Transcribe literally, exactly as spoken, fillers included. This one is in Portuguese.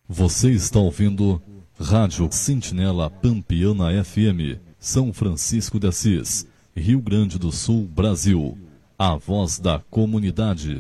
Você está ouvindo Rádio Sentinela Pampiana F M, São Francisco de Assis, Rio Grande do Sul, Brasil. A voz da comunidade.